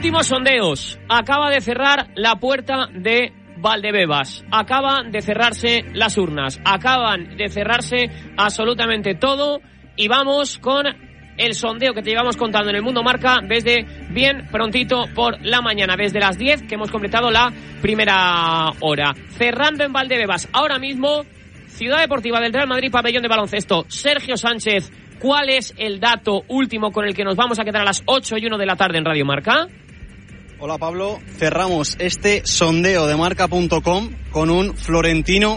Últimos sondeos. Acaba de cerrar la puerta de Valdebebas. Acaban de cerrarse las urnas. Acaban de cerrarse absolutamente todo. Y vamos con el sondeo que te llevamos contando en el Mundo Marca desde bien prontito por la mañana, desde las 10 que hemos completado la primera hora. Cerrando en Valdebebas ahora mismo, Ciudad Deportiva del Real Madrid, pabellón de baloncesto. Sergio Sánchez, ¿cuál es el dato último con el que nos vamos a quedar a las 8:01 de la tarde en Radio Marca? Hola Pablo, cerramos este sondeo de marca.com con un Florentino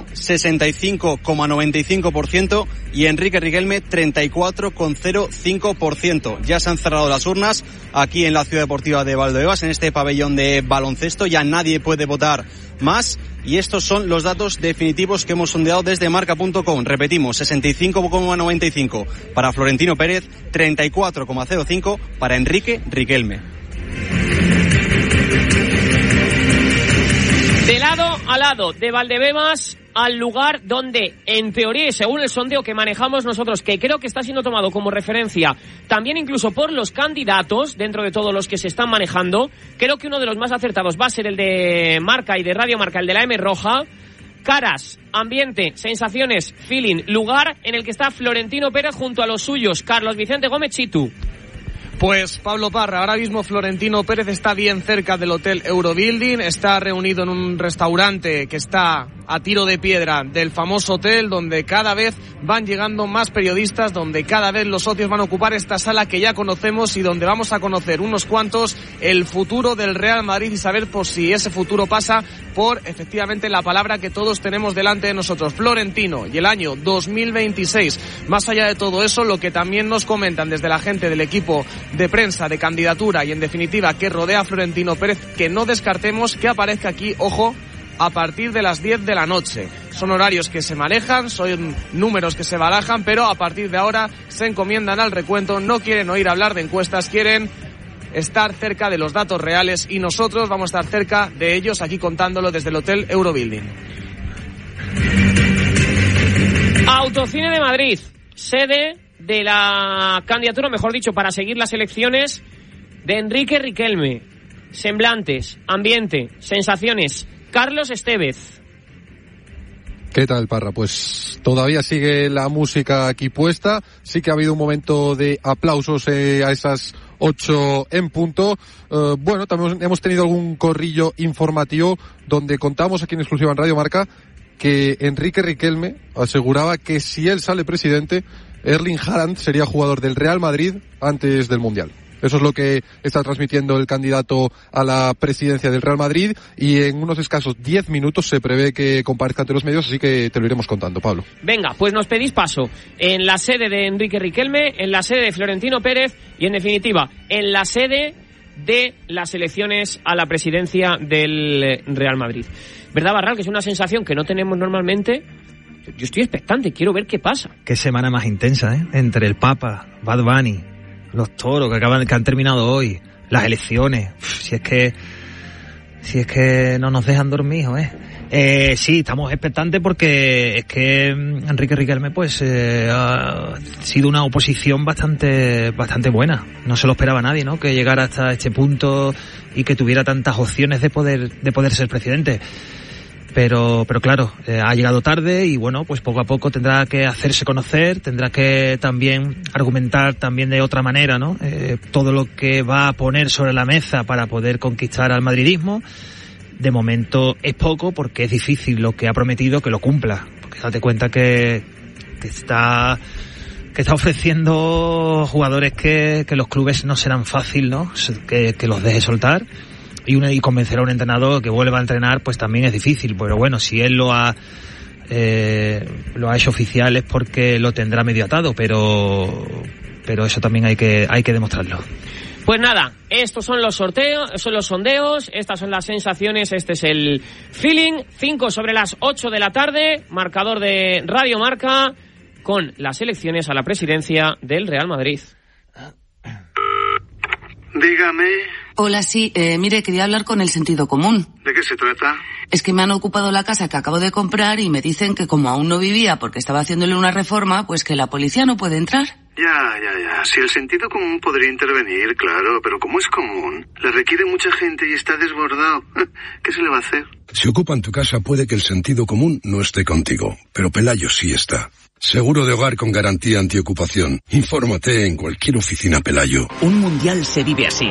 65,95% y Enrique Riquelme 34,05%. Ya se han cerrado las urnas aquí en la Ciudad Deportiva de Valdebebas, en este pabellón de baloncesto. Ya nadie puede votar más y estos son los datos definitivos que hemos sondeado desde marca.com. Repetimos, 65,95 para Florentino Pérez, 34,05 para Enrique Riquelme. De lado a lado, de Valdebebas al lugar donde, en teoría, según el sondeo que manejamos nosotros, que creo que está siendo tomado como referencia, también incluso por los candidatos, dentro de todos los que se están manejando, creo que uno de los más acertados va a ser el de Marca y de Radio Marca, el de la M Roja. Caras, ambiente, sensaciones, feeling, lugar en el que está Florentino Pérez junto a los suyos, Carlos Vicente Gómez Chitu. Pues Pablo Parra, ahora mismo Florentino Pérez está bien cerca del Hotel Eurobuilding, está reunido en un restaurante que está a tiro de piedra del famoso hotel, donde cada vez van llegando más periodistas, donde cada vez los socios van a ocupar esta sala que ya conocemos y donde vamos a conocer unos cuantos el futuro del Real Madrid y saber por si ese futuro pasa por efectivamente la palabra que todos tenemos delante de nosotros, Florentino, y el año 2026. Más allá de todo eso, lo que también nos comentan desde la gente del equipo de prensa, de candidatura y en definitiva que rodea a Florentino Pérez, que no descartemos que aparezca aquí, ojo, a partir de las 10 de la noche. Son horarios que se manejan, son números que se barajan, pero a partir de ahora se encomiendan al recuento, no quieren oír hablar de encuestas, quieren estar cerca de los datos reales y nosotros vamos a estar cerca de ellos aquí contándolo desde el Hotel Eurobuilding. Autocine de Madrid, sede de la candidatura, mejor dicho, para seguir las elecciones de Enrique Riquelme. Semblantes, ambiente, sensaciones. Carlos Estevez. ¿Qué tal, Parra? Pues todavía sigue la música aquí puesta. Sí que ha habido un momento de aplausos a esas 8 en punto. Bueno, también hemos tenido algún corrillo informativo donde contamos aquí en exclusiva en Radio Marca que Enrique Riquelme aseguraba que si él sale presidente, Erling Haaland sería jugador del Real Madrid antes del Mundial. Eso es lo que está transmitiendo el candidato a la presidencia del Real Madrid y en unos escasos 10 minutos se prevé que comparezca ante los medios, así que te lo iremos contando, Pablo. Venga, pues nos pedís paso en la sede de Enrique Riquelme, en la sede de Florentino Pérez y en definitiva en la sede de las elecciones a la presidencia del Real Madrid. ¿Verdad, Barral? Que es una sensación que no tenemos normalmente. Yo estoy expectante, quiero ver qué pasa. Qué semana más intensa, ¿eh? Entre el Papa, Bad Bunny, los toros que han terminado hoy, las elecciones. Si es que no nos dejan dormir, sí, estamos expectantes porque es que Enrique Riquelme pues ha sido una oposición bastante buena. No se lo esperaba nadie, ¿no? Que llegara hasta este punto y que tuviera tantas opciones de poder ser presidente. Pero claro, ha llegado tarde y bueno, pues poco a poco tendrá que hacerse conocer, tendrá que también argumentar también de otra manera, ¿no? Todo lo que va a poner sobre la mesa para poder conquistar al madridismo. De momento es poco porque es difícil lo que ha prometido que lo cumpla. Porque date cuenta que está ofreciendo jugadores que los clubes no serán fácil, ¿no? Que los deje soltar. Y convencer a un entrenador que vuelva a entrenar pues también es difícil, pero bueno, si él lo ha hecho oficial es porque lo tendrá medio atado, pero eso también hay que demostrarlo. Pues nada, estos son los sorteos, son los sondeos, estas son las sensaciones, este es el feeling. 5 sobre las 8 de la tarde, marcador de Radio Marca con las elecciones a la presidencia del Real Madrid. Dígame. Hola, sí, mire, quería hablar con el sentido común. ¿De qué se trata? Es que me han ocupado la casa que acabo de comprar y me dicen que como aún no vivía porque estaba haciéndole una reforma, pues que la policía no puede entrar. Ya. Si el sentido común podría intervenir, claro, pero como es común, le requiere mucha gente y está desbordado. ¿Qué se le va a hacer? Si ocupan tu casa puede que el sentido común no esté contigo, pero Pelayo sí está. Seguro de hogar con garantía antiocupación. Infórmate en cualquier oficina Pelayo. Un mundial se vive así.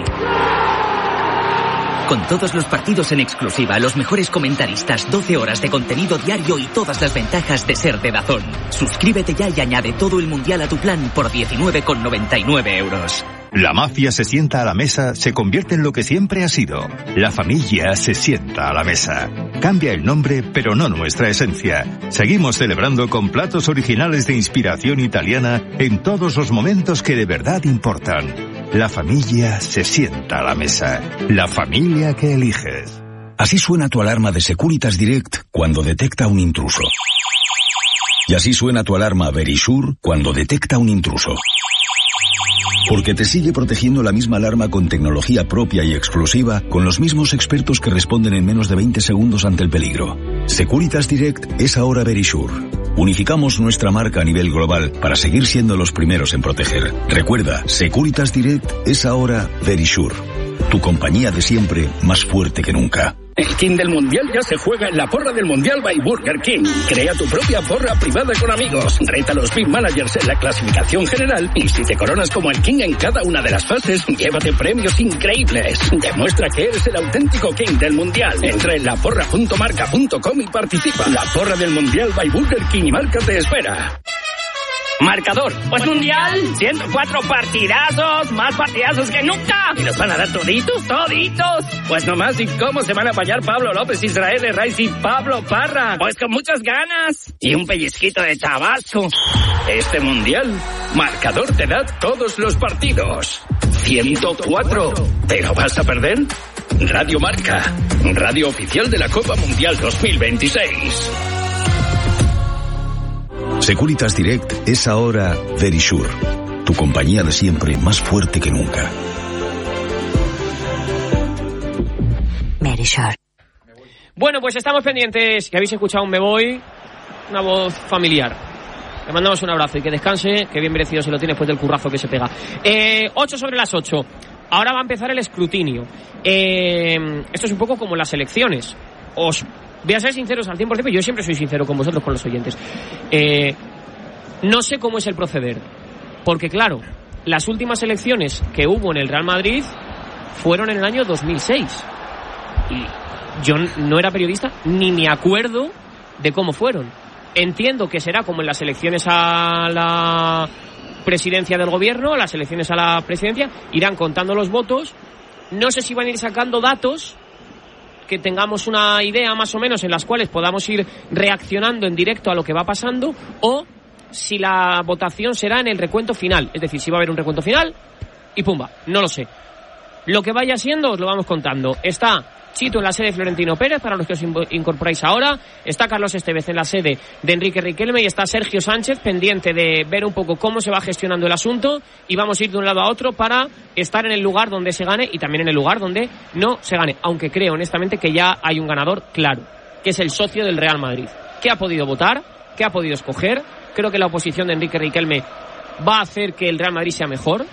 Con todos los partidos en exclusiva, los mejores comentaristas, 12 horas de contenido diario y todas las ventajas de ser de DAZN. Suscríbete ya y añade todo el mundial a tu plan por 19,99 euros. La mafia se sienta a la mesa, se convierte en lo que siempre ha sido. La familia se sienta a la mesa. Cambia el nombre, pero no nuestra esencia. Seguimos celebrando con platos originales de inspiración italiana en todos los momentos que de verdad importan. La familia se sienta a la mesa. La familia que eliges. Así suena tu alarma de Securitas Direct cuando detecta un intruso. Y así suena tu alarma Verisure cuando detecta un intruso. Porque te sigue protegiendo la misma alarma con tecnología propia y exclusiva, con los mismos expertos que responden en menos de 20 segundos ante el peligro. Securitas Direct es ahora Verisure. Unificamos nuestra marca a nivel global para seguir siendo los primeros en proteger. Recuerda, Securitas Direct es ahora Verisure. Tu compañía de siempre, más fuerte que nunca. El King del Mundial ya se juega en la porra del Mundial by Burger King. Crea tu propia porra privada con amigos. Reta a los Big Managers en la clasificación general y si te coronas como el King en cada una de las fases, llévate premios increíbles. Demuestra que eres el auténtico King del Mundial. Entra en laporra.marca.com y participa. La porra del Mundial by Burger King y Marca te espera. Marcador. Pues mundial, 104 partidazos, más partidazos que nunca. ¿Y los van a dar toditos? Toditos. Pues nomás, ¿y cómo se van a apañar Pablo López, Israel Herraiz y Pablo Parra? Pues con muchas ganas. Y un pellizquito de tabasco. Este mundial, Marcador te da todos los partidos. 104. ¿Pero vas a perder? Radio Marca, radio oficial de la Copa Mundial 2026. Securitas Direct es ahora Verisure, tu compañía de siempre más fuerte que nunca. Verisure. Bueno, pues estamos pendientes, que habéis escuchado un Me Voy, una voz familiar. Le mandamos un abrazo y que descanse, que bien merecido se lo tiene después del currazo que se pega. 8 sobre las 8. Ahora va a empezar el escrutinio. Esto es un poco como las elecciones. Voy a ser sinceros al 100%, pero yo siempre soy sincero con vosotros, con los oyentes. No sé cómo es el proceder. Porque, claro, las últimas elecciones que hubo en el Real Madrid fueron en el año 2006. Y yo no era periodista ni me acuerdo de cómo fueron. Entiendo que será como en las elecciones a la presidencia del gobierno, las elecciones a la presidencia, irán contando los votos. No sé si van a ir sacando datos que tengamos una idea más o menos en las cuales podamos ir reaccionando en directo a lo que va pasando, o si la votación será en el recuento final, es decir, si va a haber un recuento final y pumba, no lo sé. Lo que vaya siendo os lo vamos contando. Está Chito en la sede de Florentino Pérez, para los que os incorporáis ahora, está Carlos Estevez en la sede de Enrique Riquelme y está Sergio Sánchez pendiente de ver un poco cómo se va gestionando el asunto, y vamos a ir de un lado a otro para estar en el lugar donde se gane y también en el lugar donde no se gane, aunque creo honestamente que ya hay un ganador claro, que es el socio del Real Madrid, que ha podido votar, que ha podido escoger. Creo que la oposición de Enrique Riquelme va a hacer que el Real Madrid sea mejor.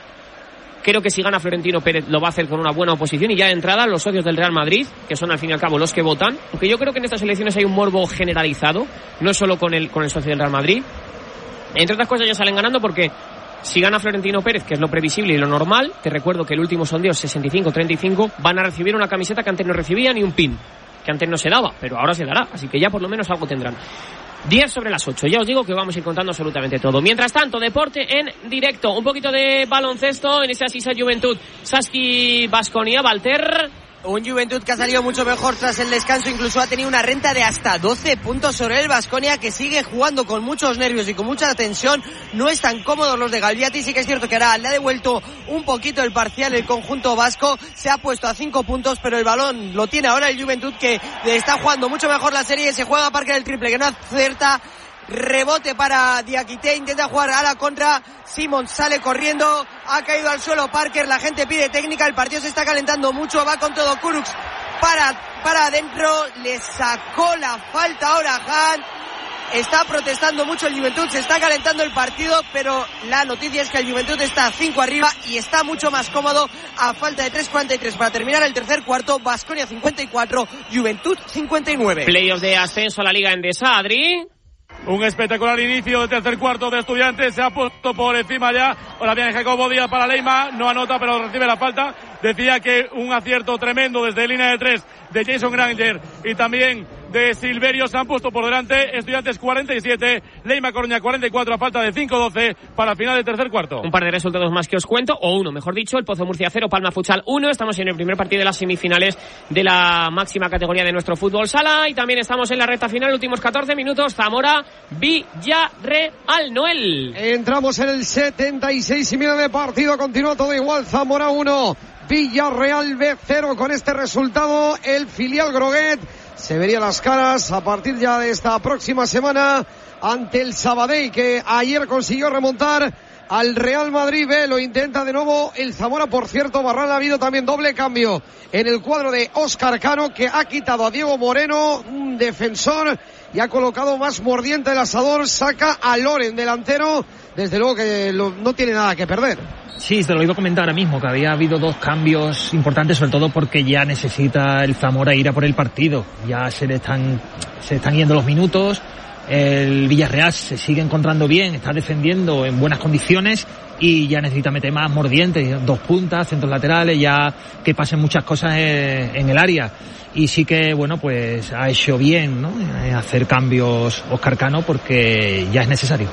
Creo que si gana Florentino Pérez lo va a hacer con una buena oposición, y ya de entrada los socios del Real Madrid, que son al fin y al cabo los que votan, aunque yo creo que en estas elecciones hay un morbo generalizado, no solo con el socio del Real Madrid. Entre otras cosas ya salen ganando porque si gana Florentino Pérez, que es lo previsible y lo normal, te recuerdo que el último sondeo es 65-35, van a recibir una camiseta que antes no recibían y un pin, que antes no se daba, pero ahora se dará, así que ya por lo menos algo tendrán. 10 sobre las 8, ya os digo que vamos a ir contando absolutamente todo. Mientras tanto, deporte en directo, un poquito de baloncesto en ese Asisa Juventud Saski Baskonia. Walter. Un Juventud que ha salido mucho mejor tras el descanso, incluso ha tenido una renta de hasta 12 puntos sobre el Baskonia, que sigue jugando con muchos nervios y con mucha tensión. No están cómodos los de Galviati, sí que es cierto que ahora le ha devuelto un poquito el parcial el conjunto vasco, se ha puesto a 5 puntos, pero el balón lo tiene ahora el Juventud, que está jugando mucho mejor la serie. Se juega Parker el triple, que no acerta. Rebote para Diakité, intenta jugar a la contra, Simons sale corriendo, ha caído al suelo Parker, la gente pide técnica, el partido se está calentando mucho, va con todo Kurucs para adentro, le sacó la falta ahora Han, Está protestando mucho el Juventud, se está calentando el partido, pero la noticia es que el Juventud está 5 arriba y está mucho más cómodo a falta de 3:43 para terminar el tercer cuarto. Baskonia 54, Juventud 59. Playoffs de ascenso a la Liga Endesa, Adri. Un espectacular inicio del tercer cuarto de Estudiantes, se ha puesto por encima ya. Ahora viene Jacobo Díaz para Leyma, no anota pero recibe la falta. Decía que un acierto tremendo desde línea de 3 de Jason Granger y también de Silverio. Se han puesto por delante Estudiantes 47, Leyma Coruña 44 a falta de 5-12 para el final del tercer cuarto. Un par de resultados más que os cuento, o uno mejor dicho, el Pozo Murcia 0, Palma Futsal 1. Estamos en el primer partido de las semifinales de la máxima categoría de nuestro fútbol sala y también estamos en la recta final, últimos 14 minutos, Zamora Villarreal. Noel. Entramos en el 76,5 de partido, continúa todo igual, Zamora 1, Villarreal B0. Con este resultado el filial Groguet se vería las caras a partir ya de esta próxima semana ante el Sabadell, que ayer consiguió remontar al Real Madrid B. Lo intenta de nuevo el Zamora. Por cierto, Barral, ha habido también doble cambio en el cuadro de Óscar Cano, que ha quitado a Diego Moreno, un defensor, y ha colocado más mordiente el asador. Saca a Loren, delantero. Desde luego que no tiene nada que perder. Sí, te lo iba a comentar ahora mismo, que había habido dos cambios importantes, sobre todo porque ya necesita el Zamora ir a por el partido. Ya se le están yendo los minutos. El Villarreal se sigue encontrando bien, está defendiendo en buenas condiciones y ya necesita meter más mordientes, 2 puntas, centros laterales, ya que pasen muchas cosas en el área. Y sí que, bueno, pues ha hecho bien, ¿no?, hacer cambios Óscar Cano, porque ya es necesario.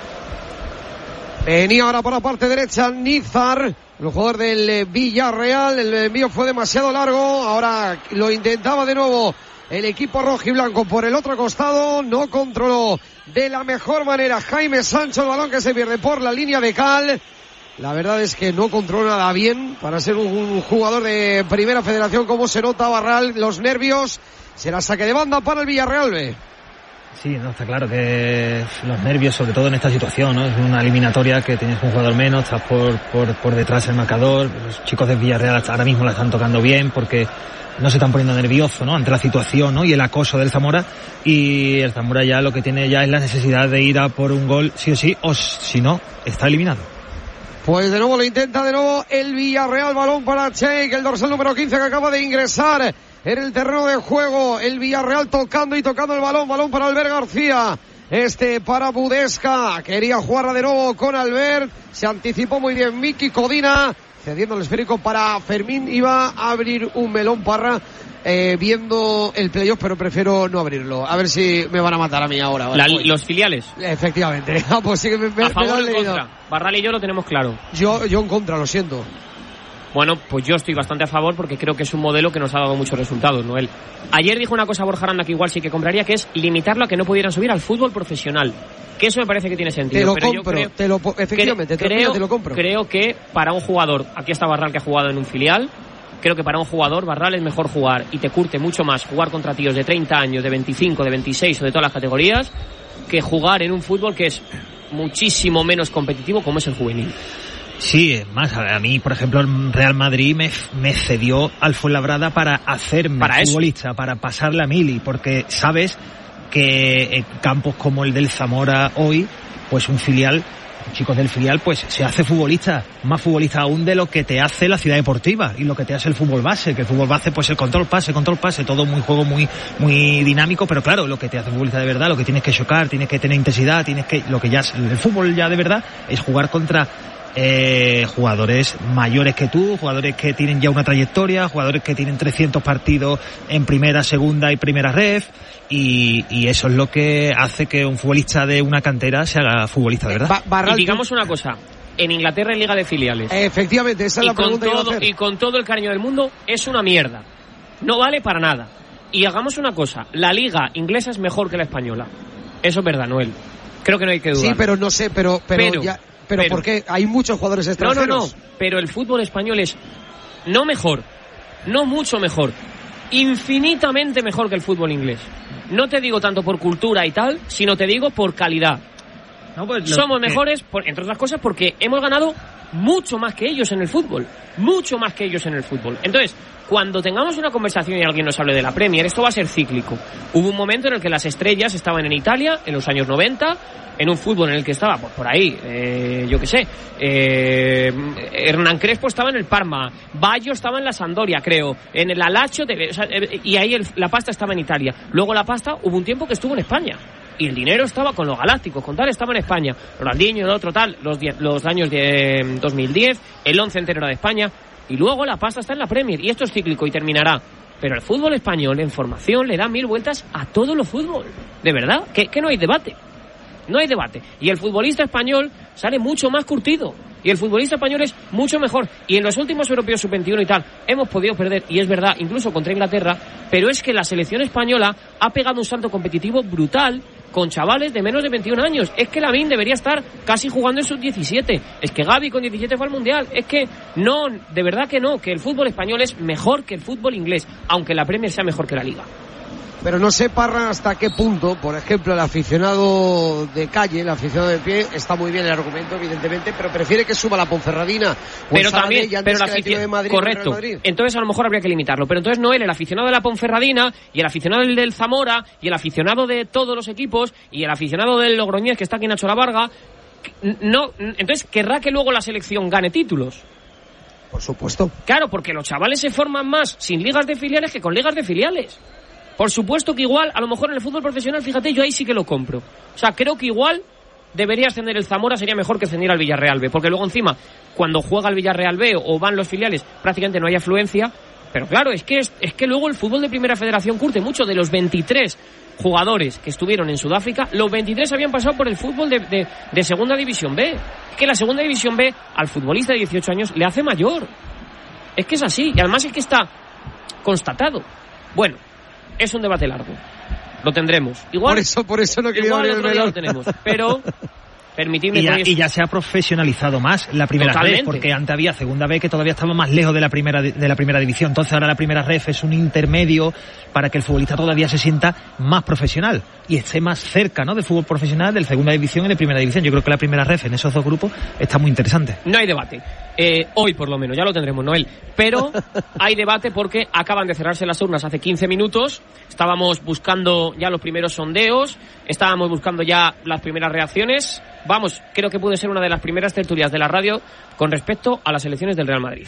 Venía ahora por la parte derecha Nizar, el jugador del Villarreal. El envío fue demasiado largo, ahora lo intentaba de nuevo el equipo rojiblanco por el otro costado. No controló de la mejor manera Jaime Sancho el balón, que se pierde por la línea de cal. La verdad es que no controló nada bien para ser un jugador de primera federación. Como se nota, Barral, los nervios. Será saque de banda para el Villarreal B. Sí, no, está claro que los nervios, sobre todo en esta situación, ¿no? Es una eliminatoria que tienes un jugador menos, estás por detrás del marcador. Los chicos de Villarreal ahora mismo la están tocando bien porque no se están poniendo nerviosos, ¿no?, ante la situación, ¿no?, y el acoso del Zamora. Y el Zamora ya lo que tiene ya es la necesidad de ir a por un gol sí o sí, o si no, está eliminado. Pues de nuevo lo intenta de nuevo el Villarreal. Balón para Cheik, el dorsal número 15, que acaba de ingresar en el terreno de juego. El Villarreal tocando el balón para Albert García. Para Budesca, quería jugarla de nuevo con Albert, se anticipó muy bien Miki Codina, cediendo el esférico para Fermín. Iba a abrir un melón, Parra, viendo el playoff, pero prefiero no abrirlo. A ver si me van a matar a mí ahora. Vale, los filiales. Efectivamente. Pues sí que me a favor me o en contra. Barral y yo lo tenemos claro. Yo en contra, lo siento. Bueno, pues yo estoy bastante a favor porque creo que es un modelo que nos ha dado muchos resultados, Noel. Ayer dijo una cosa Borja Aranda que igual sí que compraría, que es limitarlo a que no pudieran subir al fútbol profesional. Que eso me parece que tiene sentido. Te lo compro. Creo que para un jugador, aquí está Barral que ha jugado en un filial, creo que para un jugador, Barral, es mejor jugar y te curte mucho más jugar contra tíos de 30 años, de 25, de 26 o de todas las categorías, que jugar en un fútbol que es muchísimo menos competitivo como es el juvenil. Sí, es más, a mí, por ejemplo, el Real Madrid me cedió al Fuenlabrada para hacerme futbolista, para pasarle a Mili, porque sabes que en campos como el del Zamora hoy, pues un filial, chicos del filial, pues se hace futbolista, más futbolista aún de lo que te hace la Ciudad Deportiva y lo que te hace el fútbol base, que el fútbol base, pues el control pase, todo muy juego muy dinámico, pero claro, lo que te hace futbolista de verdad, lo que tienes que chocar, tienes que tener intensidad, lo que ya el fútbol ya de verdad es jugar contra jugadores mayores que tú, jugadores que tienen ya una trayectoria, jugadores que tienen 300 partidos en primera, segunda y primera ref, y eso es lo que hace que un futbolista de una cantera se haga futbolista, ¿verdad? Y digamos una cosa, en Inglaterra en Liga de Filiales. Efectivamente, esa es la pregunta que iba a hacer. Y con todo el cariño del mundo, es una mierda. No vale para nada. Y hagamos una cosa, la Liga inglesa es mejor que la española. Eso es verdad, Noel. Creo que no hay que dudar. Sí, pero no sé, pero ¿por qué? Hay muchos jugadores extranjeros. No, pero el fútbol español es no mejor, no mucho mejor, infinitamente mejor que el fútbol inglés. No te digo tanto por cultura y tal, sino te digo por calidad. Somos mejores, entre otras cosas, porque hemos ganado mucho más que ellos en el fútbol. Mucho más que ellos en el fútbol. Entonces, cuando tengamos una conversación y alguien nos hable de la Premier, esto va a ser cíclico. Hubo un momento en el que las estrellas estaban en Italia, en los años 90, en un fútbol en el que estaba por ahí, yo qué sé, Hernán Crespo estaba en el Parma, Baggio estaba en la Sampdoria, creo, en el Alacho, y ahí la pasta estaba en Italia. Luego la pasta hubo un tiempo que estuvo en España. Y el dinero estaba con los galácticos, con tal estaba en España. Ronaldinho, el otro tal, los años de 2010, el 11 entero era de España. Y luego la pasta está en la Premier. Y esto es cíclico y terminará. Pero el fútbol español en formación le da 1000 vueltas a todo lo fútbol. De verdad, que no hay debate. No hay debate. Y el futbolista español sale mucho más curtido. Y el futbolista español es mucho mejor. Y en los últimos europeos sub-21 y tal, hemos podido perder, y es verdad, incluso contra Inglaterra, pero es que la selección española ha pegado un salto competitivo brutal con chavales de menos de 21 años. Es que Lamine debería estar casi jugando en sub-17. Es que Gavi con 17 fue al Mundial. Es que no, de verdad que no, que el fútbol español es mejor que el fútbol inglés, aunque la Premier sea mejor que la Liga. Pero no sé, Parra, hasta qué punto, por ejemplo, el aficionado de calle, el aficionado de pie, está muy bien el argumento, evidentemente, pero prefiere que suba la Ponferradina pero también, pero la afición de Madrid, correcto. Madrid. Entonces a lo mejor habría que limitarlo, pero entonces no él, el aficionado de la Ponferradina y el aficionado del Zamora y el aficionado de todos los equipos y el aficionado del Logroñés que está aquí Nacho Lavarga, no, entonces querrá que luego la selección gane títulos. Por supuesto. Claro, porque los chavales se forman más sin ligas de filiales que con ligas de filiales. Por supuesto que igual, a lo mejor en el fútbol profesional, fíjate, yo ahí sí que lo compro. O sea, creo que igual debería ascender el Zamora, sería mejor que ascendiera al Villarreal B, porque luego encima, cuando juega el Villarreal B o van los filiales, prácticamente no hay afluencia. Pero claro, es que luego el fútbol de Primera Federación curte mucho. De los 23 jugadores que estuvieron en Sudáfrica, los 23 habían pasado por el fútbol de Segunda División B. Es que la Segunda División B al futbolista de 18 años le hace mayor. Es que es así, y además es que está constatado. Bueno, es un debate largo. Lo tendremos. Igual, por eso no quería igual otro día lo tenemos. Pero permitidme y ya se ha profesionalizado más la primera ref, porque antes había segunda B que todavía estaba más lejos de la primera división. Entonces ahora la primera ref es un intermedio para que el futbolista todavía se sienta más profesional y esté más cerca, ¿no?, del fútbol profesional, del segunda división y de primera división. Yo creo que la primera ref en esos dos grupos está muy interesante. No hay debate. Hoy por lo menos, ya lo tendremos, Noel. Pero hay debate porque acaban de cerrarse las urnas hace 15 minutos. Estábamos buscando ya los primeros sondeos, estábamos buscando ya las primeras reacciones. Vamos, creo que puede ser una de las primeras tertulias de la radio con respecto a las elecciones del Real Madrid.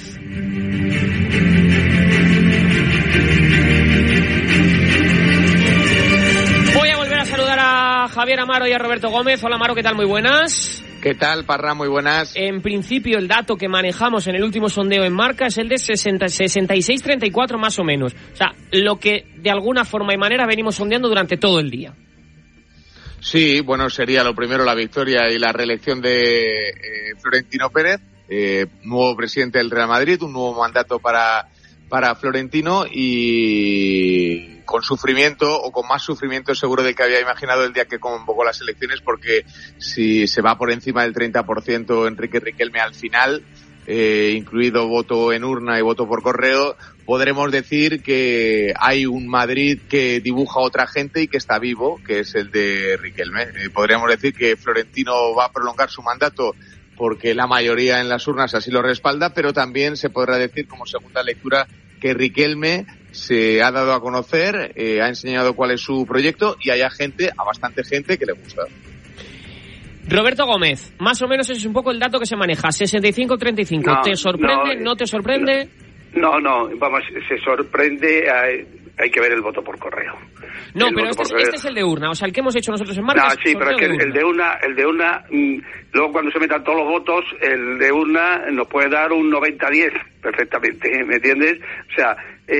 Voy a volver a saludar a Javier Amaro y a Roberto Gómez. Hola, Amaro, ¿qué tal? Muy buenas. ¿Qué tal, Parra? Muy buenas. En principio, el dato que manejamos en el último sondeo en Marca es el de 66-34 más o menos. O sea, lo que de alguna forma y manera venimos sondeando durante todo el día. Sí, bueno, sería lo primero la victoria y la reelección de Florentino Pérez, nuevo presidente del Real Madrid, un nuevo mandato para Florentino y con sufrimiento o con más sufrimiento seguro de que había imaginado el día que convocó las elecciones, porque si se va por encima del 30% Enrique Riquelme al final, incluido voto en urna y voto por correo, podremos decir que hay un Madrid que dibuja a otra gente y que está vivo, que es el de Riquelme. Podríamos decir que Florentino va a prolongar su mandato porque la mayoría en las urnas así lo respalda, pero también se podrá decir como segunda lectura que Riquelme se ha dado a conocer, ha enseñado cuál es su proyecto y hay a bastante gente que le gusta. Roberto Gómez, más o menos ese es un poco el dato que se maneja, 65-35. No, ¿te sorprende? ¿No te sorprende? No, vamos, se sorprende, hay que ver el voto por correo. No, pero este es el de urna, o sea, el que hemos hecho nosotros en Marca. No, sí, pero es que el de urna, luego cuando se metan todos los votos, el de urna nos puede dar un 90-10 perfectamente, ¿me entiendes? O sea,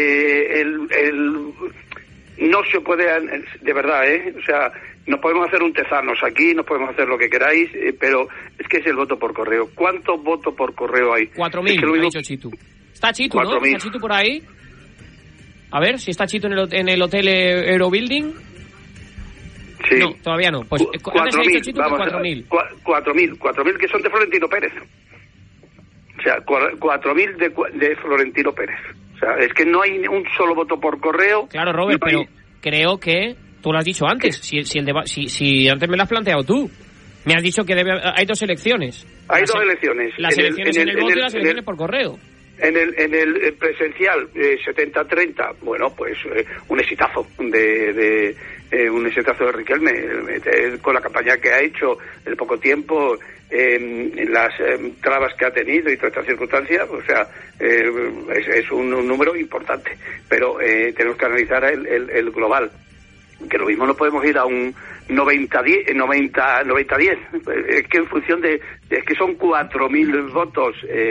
no se puede, de verdad, o sea, nos podemos hacer un tezarnos aquí, nos podemos hacer lo que queráis, pero es que es el voto por correo. ¿Cuántos votos por correo hay? 4.000, es que ha dicho Chitu. Está Chitu, 4, ¿no? ¿Está Chitu por ahí? A ver, si está Chitu en el hotel Eurobuilding. Sí. No, todavía no. Pues 4.000, vamos, 4.000 que son de Florentino Pérez. O sea, 4.000 de Florentino Pérez. O sea, es que no hay un solo voto por correo. Claro, Robert, pero creo que tú lo has dicho antes. Si antes me lo has planteado tú. Me has dicho que hay 2 elecciones. Hay 2 elecciones. Las elecciones en el voto y las elecciones por correo. En el presencial, 70-30, bueno, pues un exitazo un exitazo de Riquelme, con la campaña que ha hecho, el poco tiempo, las trabas que ha tenido y todas estas circunstancias, o sea, es un número importante. Pero tenemos que analizar el global, que lo mismo no podemos ir a un 90-10, es que en función es que son 4.000 votos,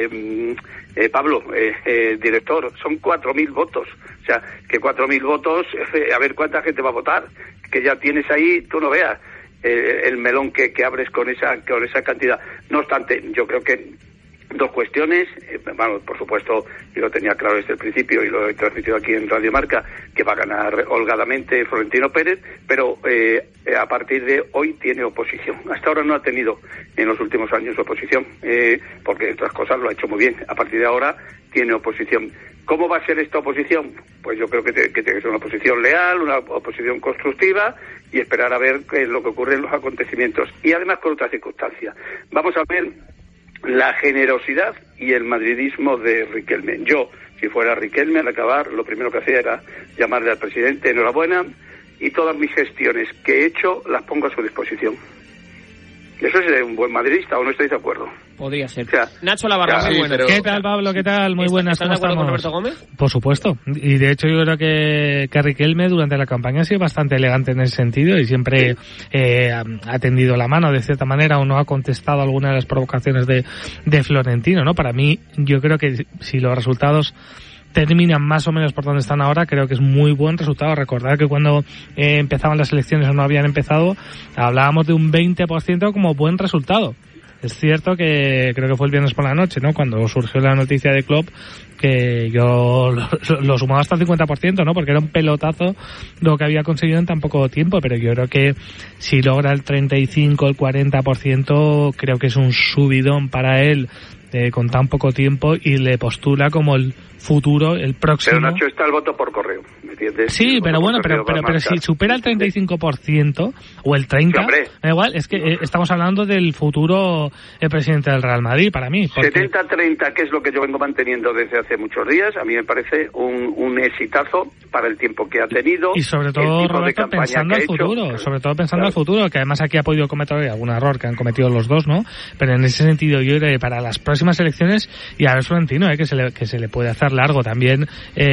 Pablo, director, son 4.000 votos, o sea, que 4.000 votos, a ver cuánta gente va a votar, que ya tienes ahí, tú no veas el melón que abres con esa cantidad. No obstante, yo creo que 2 cuestiones, bueno, por supuesto, yo lo tenía claro desde el principio y lo he transmitido aquí en Radio Marca, que va a ganar holgadamente Florentino Pérez, pero a partir de hoy tiene oposición. Hasta ahora no ha tenido en los últimos años oposición, porque otras cosas lo ha hecho muy bien. A partir de ahora tiene oposición. ¿Cómo va a ser esta oposición? Pues yo creo que tiene que ser una oposición leal, una oposición constructiva y esperar a ver qué es lo que ocurre en los acontecimientos. Y además con otra circunstancia. Vamos a ver la generosidad y el madridismo de Riquelme. Yo, si fuera Riquelme, al acabar, lo primero que hacía era llamarle al presidente, enhorabuena, y todas mis gestiones que he hecho las pongo a su disposición. Eso es de un buen madridista, ¿o no estáis de acuerdo? Podría ser. O sea, Nacho Lavarra, muy bueno. ¿Qué tal, Pablo? ¿Qué tal? Muy buenas. ¿Estás de acuerdo con Roberto Gómez? Por supuesto. Y de hecho yo creo que Riquelme durante la campaña ha sido bastante elegante en ese sentido y siempre ha tendido la mano de cierta manera o no ha contestado alguna de las provocaciones de Florentino, ¿no? Para mí, yo creo que si los resultados terminan más o menos por donde están ahora, creo que es muy buen resultado. Recordad que cuando empezaban las elecciones o no habían empezado, hablábamos de un 20% como buen resultado. Es cierto que creo que fue el viernes por la noche, ¿no? Cuando surgió la noticia de Klopp, que yo lo sumaba hasta el 50%, ¿no? Porque era un pelotazo lo que había conseguido en tan poco tiempo, pero yo creo que si logra el 35, el 40%, creo que es un subidón para él con tan poco tiempo y le postula como el futuro, el próximo. Pero Nacho, está el voto por correo, ¿me entiendes? Sí, pero bueno, pero si supera el 35% o el 30%, sí, da igual, es que estamos hablando del futuro presidente del Real Madrid, para mí. Porque 70-30, que es lo que yo vengo manteniendo desde hace muchos días, a mí me parece un exitazo para el tiempo que ha tenido. Y sobre todo, Roberto, pensando al futuro, sobre todo pensando al futuro, que además aquí ha podido cometer algún error que han cometido los dos, ¿no? Pero en ese sentido, yo creo que para las próximas elecciones, y a ver Florentino, que se le puede hacer largo también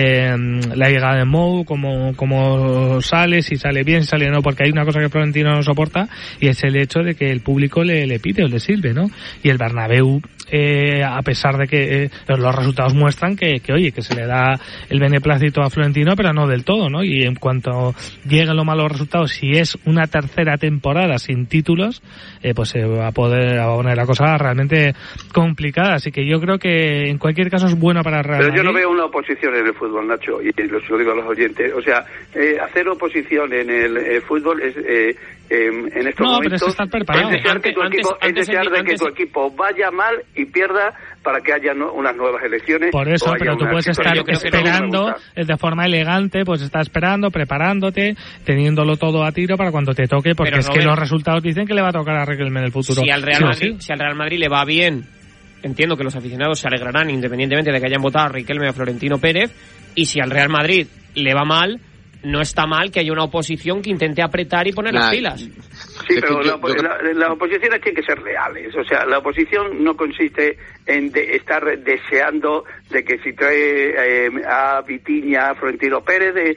la llegada de Mou, como sale, si sale bien, si sale no, porque hay una cosa que Florentino no soporta y es el hecho de que el público le pide o le sirve, ¿no? Y el Bernabéu, a pesar de que los resultados muestran que oye, que se le da el beneplácito a Florentino, pero no del todo, ¿no? Y en cuanto lleguen los malos resultados, si es una tercera temporada sin títulos, pues se va a poner la cosa realmente complicada. Así que yo creo que en cualquier caso es bueno para Real Madrid. Pero yo no veo una oposición en el fútbol, Nacho, y lo digo a los oyentes. O sea, hacer oposición en el fútbol es en estos momentos pero es estar preparado. Es desear que tu equipo vaya mal y pierda para que haya unas nuevas elecciones. Por eso, pero tú puedes estar esperando de forma elegante, pues estar esperando, preparándote, teniéndolo todo a tiro para cuando te toque, porque pero es que los resultados dicen que le va a tocar a Riquelme en el futuro. Si al Real Madrid le va bien, entiendo que los aficionados se alegrarán independientemente de que hayan votado a Riquelme o a Florentino Pérez, y si al Real Madrid le va mal, no está mal que haya una oposición que intente apretar y poner las pilas. Sí, pero las oposiciones tienen que ser reales. O sea, la oposición no consiste en estar deseando de que si trae a Vitinha, a Florentino Pérez,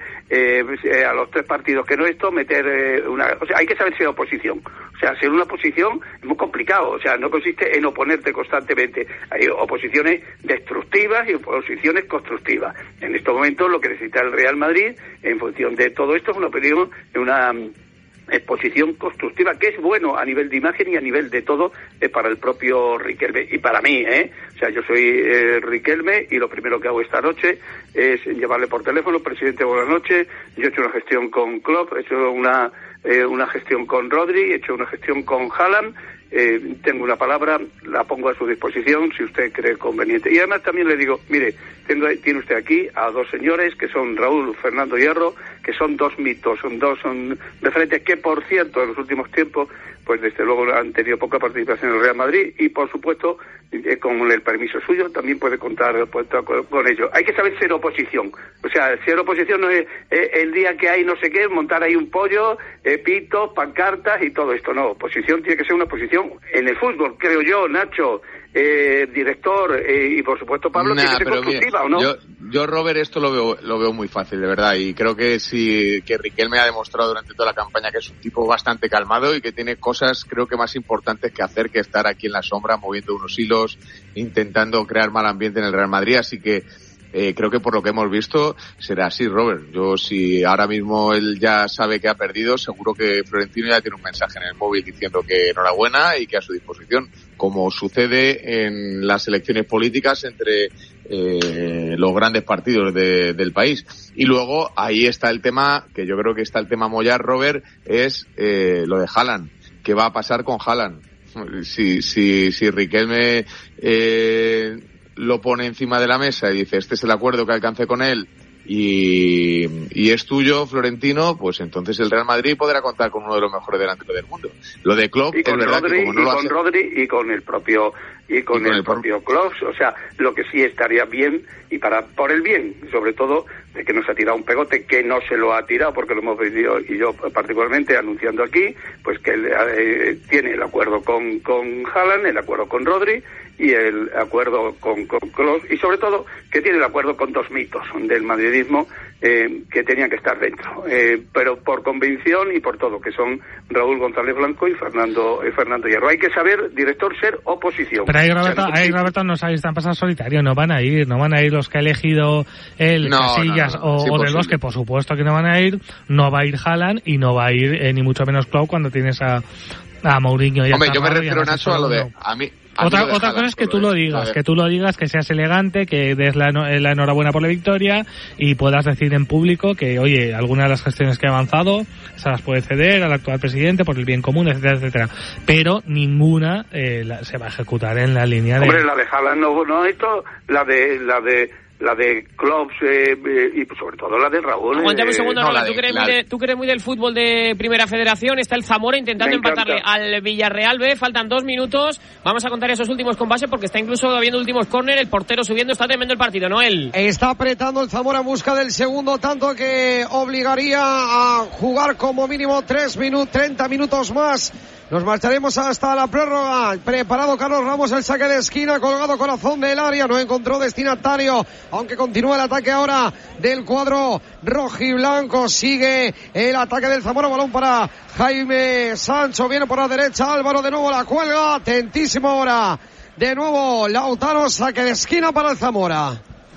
a los 3 partidos que no esto, meter una... O sea, hay que saber ser oposición. O sea, ser una oposición es muy complicado. O sea, no consiste en oponerte constantemente. Hay oposiciones destructivas y oposiciones constructivas. En estos momentos lo que necesita el Real Madrid, en función de todo esto, es una opinión, una exposición constructiva, que es bueno a nivel de imagen y a nivel de todo para el propio Riquelme y para mí, o sea, yo soy Riquelme y lo primero que hago esta noche es llamarle por teléfono: presidente, buenas noches, yo he hecho una gestión con Klopp, he hecho una gestión con Rodri, he hecho una gestión con Haaland, tengo una palabra, la pongo a su disposición si usted cree conveniente. Y además también le digo, mire, tiene usted aquí a 2 señores que son Raúl Fernando Hierro, que son dos mitos, son referentes que, por cierto, en los últimos tiempos, pues desde luego han tenido poca participación en el Real Madrid y, por supuesto, con el permiso suyo también puede contar con ello. Hay que saber ser oposición. O sea, ser oposición no es el día que hay no sé qué, montar ahí un pollo, pitos, pancartas y todo esto. No, oposición tiene que ser una oposición en el fútbol, creo yo, Nacho, director, y por supuesto Pablo, tiene que ser constructiva, ¿o no? Yo, Robert, esto lo veo muy fácil, de verdad, y creo que que Riquelme ha demostrado durante toda la campaña que es un tipo bastante calmado y que tiene cosas, creo que más importantes que hacer que estar aquí en la sombra moviendo unos hilos, intentando crear mal ambiente en el Real Madrid, así que creo que por lo que hemos visto será así, Robert. Yo, si ahora mismo él ya sabe que ha perdido, seguro que Florentino ya tiene un mensaje en el móvil diciendo que enhorabuena y que a su disposición, como sucede en las elecciones políticas entre los grandes partidos del país. Y luego ahí está el tema, que yo creo que está el tema mollar, Robert, es lo de Haaland. ¿Qué va a pasar con Haaland? Si Riquelme lo pone encima de la mesa y dice, este es el acuerdo que alcancé con él y es tuyo, Florentino, pues entonces el Real Madrid podrá contar con uno de los mejores delanteros del mundo. Lo de Klopp, es verdad que como no lo hace... Rodri y con el propio Klopp, o sea, lo que sí estaría bien y por el bien, sobre todo, de que no se ha tirado un pegote, que no se lo ha tirado porque lo hemos visto, y yo particularmente anunciando aquí, pues que él tiene el acuerdo con Haaland, el acuerdo con Rodri y el acuerdo con Klopp, y sobre todo que tiene el acuerdo con dos mitos del madridismo que tenían que estar dentro, pero por convicción y por todo, que son Raúl González Blanco y Fernando Hierro. Hay que saber, director, ser oposición. Pero ahí Roberto no sabéis, están pasando solitario, no van a ir los que ha elegido él, Casillas o Del Bosque, por supuesto que no van a ir, no va a ir Haaland y no va a ir ni mucho menos Klopp cuando tienes a Mourinho y a yo me refiero, Nacho, a lo de... Otra cosa es que tú lo digas, que seas elegante, que des la enhorabuena por la victoria y puedas decir en público que, oye, algunas de las gestiones que ha avanzado se las puede ceder al actual presidente por el bien común, etcétera, etcétera. Pero ninguna se va a ejecutar en la línea de... Hombre, la de Haaland no esto, la de Klopp y sobre todo la de Raúl. Aguántame un segundo, tú que eres muy del fútbol de Primera Federación. Está el Zamora intentando empatarle al Villarreal B. Faltan 2 minutos. Vamos a contar esos últimos compases porque está incluso habiendo últimos córner. El portero subiendo. Está tremendo el partido, Noel. Está apretando el Zamora en busca del segundo tanto que obligaría a jugar como mínimo 30 minutos más. Nos marcharemos hasta la prórroga. Preparado Carlos Ramos, el saque de esquina, colgado corazón del área, no encontró destinatario, aunque continúa el ataque ahora del cuadro rojiblanco. Sigue el ataque del Zamora, balón para Jaime Sancho, viene por la derecha, Álvaro de nuevo la cuelga, atentísimo ahora. De nuevo Lautaro, saque de esquina para el Zamora.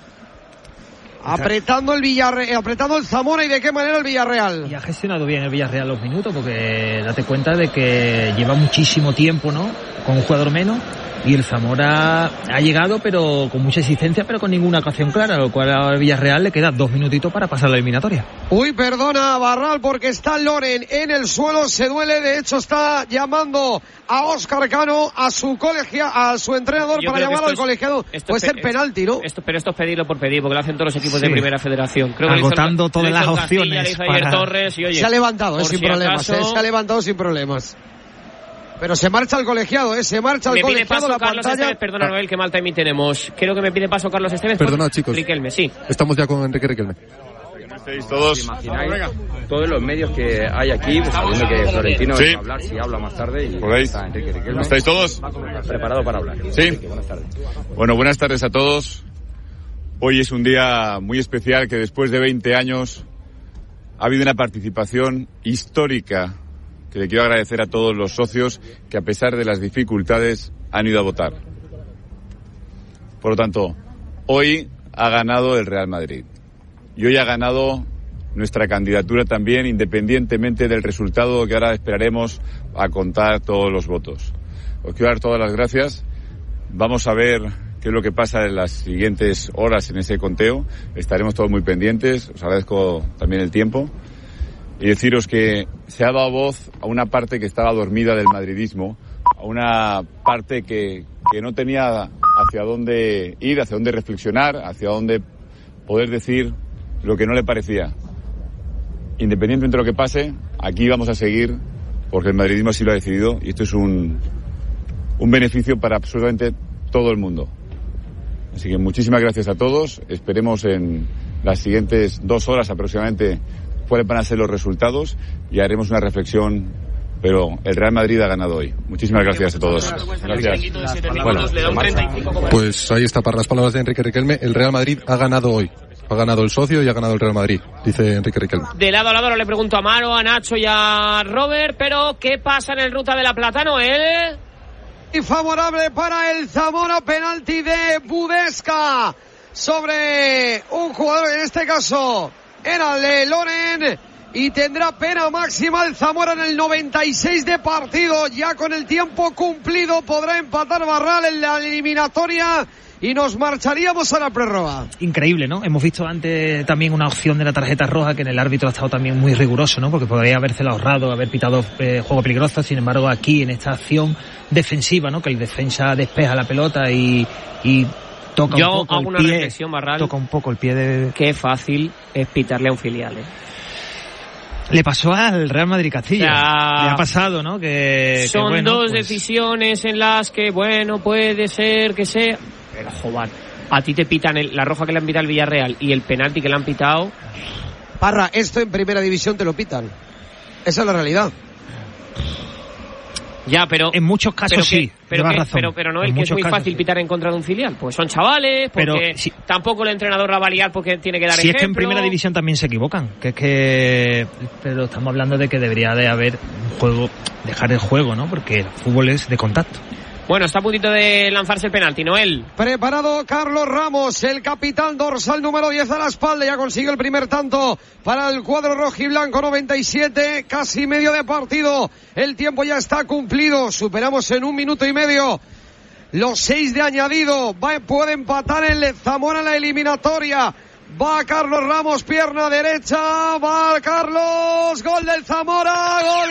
Apretando el Zamora, y de qué manera el Villarreal. Y ha gestionado bien el Villarreal los minutos, porque date cuenta de que lleva muchísimo tiempo, ¿no?, con un jugador menos, y el Zamora ha llegado, pero con mucha existencia, pero con ninguna ocasión clara, lo cual al Villarreal le queda 2 minutitos para pasar la eliminatoria. Uy, perdona, Barral, porque está Loren en el suelo, se duele, de hecho está llamando a Óscar Cano, a su entrenador, para llamar al colegiado. Puede ser penalti, ¿no? Pero esto es pedirlo por pedir, porque lo hacen todos los equipos de Primera Federación. Creo agotando todas las opciones. Torres y, oye, se ha levantado, sin problemas. Se ha levantado sin problemas. Pero se marcha el colegiado, se marcha el colegiado, la Carlos pantalla. Esteves, perdona, Noel, qué mal timing tenemos. Creo que me pide paso Carlos Esteves. Perdona, chicos. Riquelme, sí. Estamos ya con Enrique Riquelme. Todos. Todos los medios que hay aquí, pues, sabiendo que Florentino va a hablar, si habla más tarde, y está Enrique Riquelme. ¿Estáis todos? Preparado para hablar. Sí. Enrique, buenas tardes. Bueno, buenas tardes a todos. Hoy es un día muy especial, que después de 20 años ha habido una participación histórica, que le quiero agradecer a todos los socios que, a pesar de las dificultades, han ido a votar. Por lo tanto, hoy ha ganado el Real Madrid. Y hoy ha ganado nuestra candidatura también, independientemente del resultado, que ahora esperaremos a contar todos los votos. Os quiero dar todas las gracias. Vamos a ver qué es lo que pasa en las siguientes horas en ese conteo. Estaremos todos muy pendientes. Os agradezco también el tiempo. Y deciros que se ha dado voz a una parte que estaba dormida del madridismo, a una parte que no tenía hacia dónde ir, hacia dónde reflexionar, hacia dónde poder decir lo que no le parecía. independientemente de lo que pase, aquí vamos a seguir porque el madridismo así lo ha decidido y esto es un beneficio para absolutamente todo el mundo. Así que muchísimas gracias a todos. Esperemos en las siguientes 2 horas aproximadamente cuáles van a ser los resultados y haremos una reflexión, pero el Real Madrid ha ganado hoy. Muchísimas gracias a todos. Gracias. Bueno, pues ahí está, para las palabras de Enrique Riquelme, el Real Madrid ha ganado hoy. Ha ganado el socio y ha ganado el Real Madrid, dice Enrique Riquelme. De lado a lado le pregunto a Maro, a Nacho y a Robert, pero ¿qué pasa en el Ruta de la Plata, Noel? Y favorable para el Zamora, penalti de Budesca sobre un jugador, en este caso era Loren, y tendrá pena máxima el Zamora en el 96 de partido. Ya con el tiempo cumplido podrá empatar Barral en la eliminatoria y nos marcharíamos a la prórroga. Increíble, ¿no? Hemos visto antes también una opción de la tarjeta roja que en el árbitro ha estado también muy riguroso, ¿no? Porque podría habérsela ahorrado, haber pitado juego peligroso. Sin embargo, aquí en esta acción defensiva, ¿no? Que el defensa despeja la pelota y toca un poco hago una reflexión, Barral. Toca un poco el pie de... Qué fácil es pitarle a un filial, ¿eh? Le pasó al Real Madrid Castilla. Le ha pasado, ¿no? Son dos decisiones en las que, bueno, puede ser que sea... Pero, joder, a ti te pitan la roja que le han pitado al Villarreal y el penalti que le han pitado. Parra, esto en primera división te lo pitan. Esa es la realidad. Ya, pero... En muchos casos sí, pero no es que es muy fácil pitar en contra de un filial. Pues son chavales, porque tampoco el entrenador la va a liar porque tiene que dar ejemplo. Si es que en primera división también se equivocan, pero estamos hablando de que debería de haber un juego, dejar el juego, ¿no? Porque el fútbol es de contacto. Bueno, está a puntito de lanzarse el penalti, Noel. Preparado Carlos Ramos, el capitán dorsal número 10 a la espalda. Ya consiguió el primer tanto para el cuadro rojiblanco, 97, casi medio de partido. El tiempo ya está cumplido, superamos en 1 minuto y medio los 6 de añadido. Puede empatar el Zamora en la eliminatoria. Va Carlos Ramos, pierna derecha, va Carlos, gol del Zamora, gol.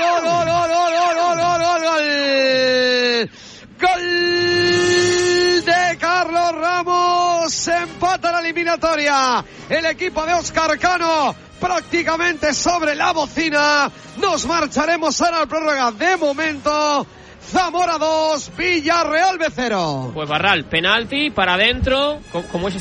Gol de Carlos Ramos, se empata la eliminatoria. El equipo de Óscar Cano prácticamente sobre la bocina. Nos marcharemos ahora al prórroga. De momento, Zamora 2, Villarreal 0. Pues Barral, penalti para adentro. ¿Cómo es